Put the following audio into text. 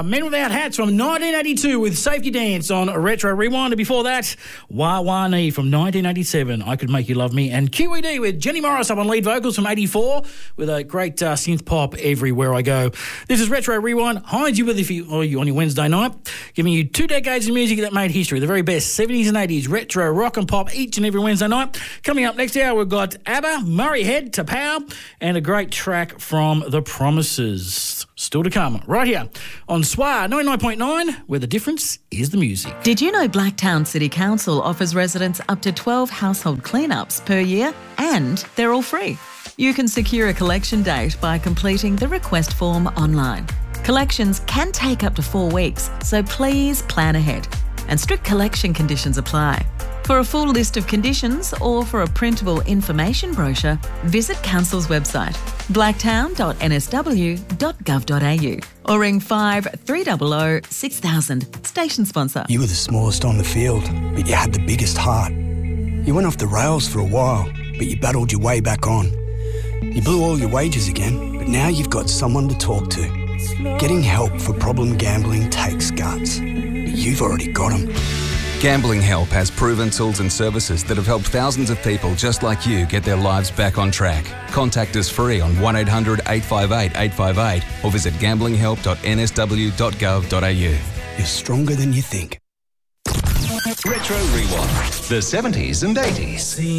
Men Without Hats from 1982 with Safety Dance on Retro Rewind. And before that, Wah Wah Nee from 1987, I Could Make You Love Me. And QED with Jenny Morris up on lead vocals from 84 with a great synth pop Everywhere I Go. This is Retro Rewind. Hi, you with you on your Wednesday night, giving you 2 decades of music that made history, the very best 70s and 80s retro rock and pop each and every Wednesday night. Coming up next hour, we've got ABBA, Murray Head to Power, and a great track from The Promises. Still to come, right here on SWAR 99.9, where the difference is the music. Did you know Blacktown City Council offers residents up to 12 household cleanups per year, and they're all free? You can secure a collection date by completing the request form online. Collections can take up to 4 weeks, so please plan ahead. And strict collection conditions apply. For a full list of conditions or for a printable information brochure, visit Council's website, blacktown.nsw.gov.au, or ring 5300 6000. Station sponsor. You were the smallest on the field, but you had the biggest heart. You went off the rails for a while, but you battled your way back on. You blew all your wages again, but now you've got someone to talk to. Getting help for problem gambling takes guts, but you've already got them. Gambling Help has proven tools and services that have helped thousands of people just like you get their lives back on track. Contact us free on 1800 858 858 or visit gamblinghelp.nsw.gov.au. You're stronger than you think. Retro Rewind. The 70s and 80s.